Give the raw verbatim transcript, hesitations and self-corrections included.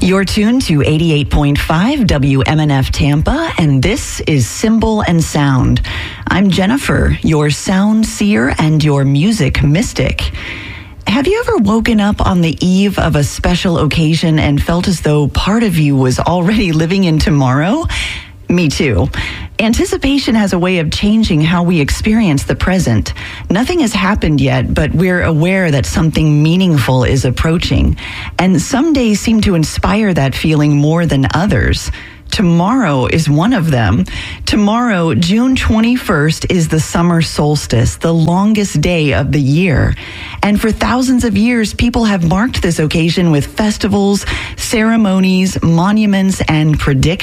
You're tuned to eighty-eight point five W M N F Tampa, and this is Symbol and Sound. I'm Jennifer, your sound seer and your music mystic. Have you ever woken up on the eve of a special occasion and felt as though part of you was already living in tomorrow? Me too. Anticipation has a way of changing how we experience the present. Nothing has happened yet, but we're aware that something meaningful is approaching. And some days seem to inspire that feeling more than others. Tomorrow is one of them. Tomorrow, June twenty-first, is the summer solstice, the longest day of the year. And for thousands of years, people have marked this occasion with festivals, ceremonies, monuments, and predictions.